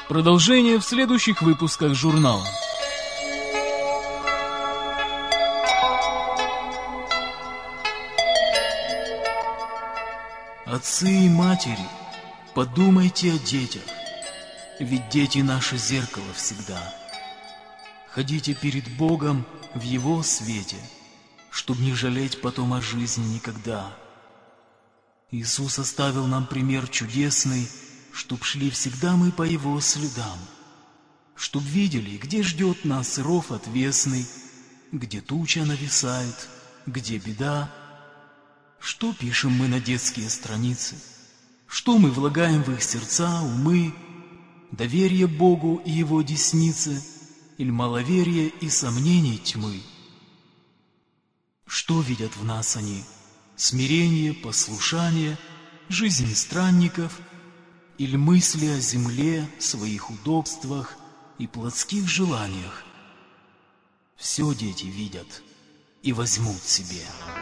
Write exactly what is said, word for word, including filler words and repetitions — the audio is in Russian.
Продолжение в следующих выпусках журнала. Отцы и матери, подумайте о детях, ведь дети наше зеркало всегда. Ходите перед Богом в Его свете, чтоб не жалеть потом о жизни никогда. Иисус оставил нам пример чудесный, чтоб шли всегда мы по Его следам, чтоб видели, где ждет нас ров отвесный, где туча нависает, где беда. Что пишем мы на детские страницы, что мы влагаем в их сердца, умы, доверие Богу и Его деснице, или маловерие и сомнений тьмы? Что видят в нас они? Смирение, послушание, жизнь странников, или мысли о земле, своих удобствах и плотских желаниях? Все дети видят и возьмут себе.